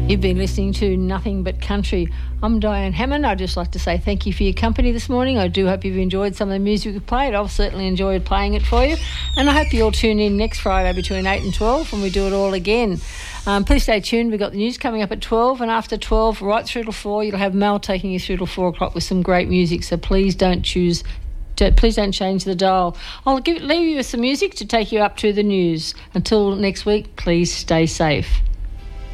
You've been listening to Nothing But Country. I'm Diane Hammond. I'd just like to say thank you for your company this morning. I do hope you've enjoyed some of the music we played. I've certainly enjoyed playing it for you. And I hope you all tune in next Friday between 8 and 12 when we do it all again. Please stay tuned. We've got the news coming up at 12, and after 12, right through till 4, you'll have Mel taking you through till 4 o'clock with some great music. So please don't change the dial. I'll leave you with some music to take you up to the news. Until next week, please stay safe.